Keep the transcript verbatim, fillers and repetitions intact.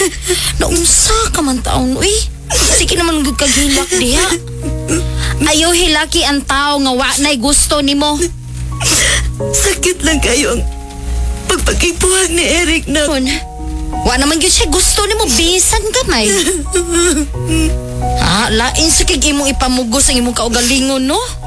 Naunsa ka man taon, uy. Sige naman gud kag hilak diha. Ayaw hilaki ang tao nga wa nay gusto nimo. Sakit lang kayo ang pagpagkipuhag ni Eric na... Kun, wa naman gyud siya gusto nimo, bisan gamay. Ah, lain sa kig imong ipamugos ang imong kaugalingon, no?